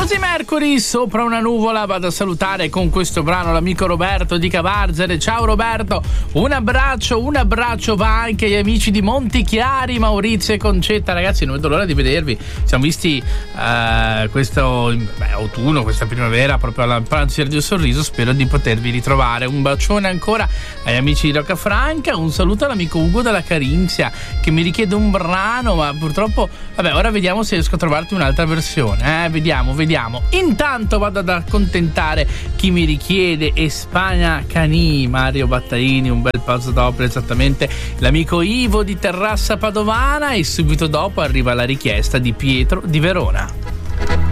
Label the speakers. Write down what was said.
Speaker 1: Così Mercury sopra una nuvola. Vado a salutare con questo brano l'amico Roberto di Cavarzere. Ciao Roberto, un abbraccio va anche agli amici di Montichiari, Maurizio e Concetta. Ragazzi, non vedo l'ora di vedervi. Siamo visti questo autunno, questa primavera, proprio alla pranzo di Radio Sorriso. Spero di potervi ritrovare. Un bacione ancora agli amici di Roccafranca. Un saluto all'amico Ugo della Carinzia che mi richiede un brano, ma purtroppo ora vediamo se riesco a trovarti un'altra versione. Vediamo. Intanto vado ad accontentare chi mi richiede Espagna Cani, Mario Battaini. Un bel passo dopo, esattamente l'amico Ivo di Terrassa Padovana, e subito dopo arriva la richiesta di Pietro di Verona.